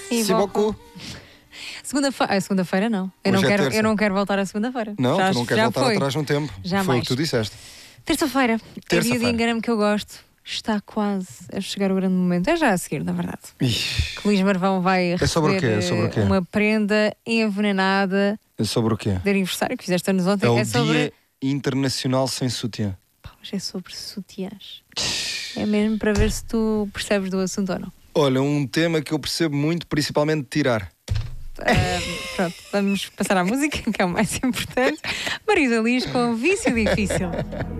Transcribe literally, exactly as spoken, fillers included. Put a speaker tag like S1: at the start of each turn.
S1: E
S2: Se beaucoup.
S1: Segunda-feira, ah, segunda-feira não. Eu não,
S2: Hoje é
S1: quero,
S2: terça.
S1: eu não quero voltar à segunda-feira.
S2: Não,
S1: já,
S2: tu não queres
S1: já
S2: voltar
S1: foi.
S2: atrás num tempo.
S1: Jamais.
S2: Foi o que tu disseste.
S1: Terça-feira, é dia de
S2: Terça-feira.
S1: engano-me que eu gosto. Está quase a chegar o grande momento. É já a seguir, na verdade.
S2: Ixi.
S1: Que Luís Marvão vai receber
S2: sobre o quê? É sobre o quê?
S1: uma prenda envenenada
S2: É sobre o quê?
S1: de aniversário que fizeste anos ontem.
S2: É o
S1: É sobre...
S2: Dia Internacional Sem Sutiã.
S1: Pá, mas é sobre sutiãs. É mesmo para ver se tu percebes do assunto ou não.
S2: Olha, um tema que eu percebo muito, principalmente tirar.
S1: Uh, pronto, vamos passar à música, que é o mais importante. Marisa Liz com Vício Difícil.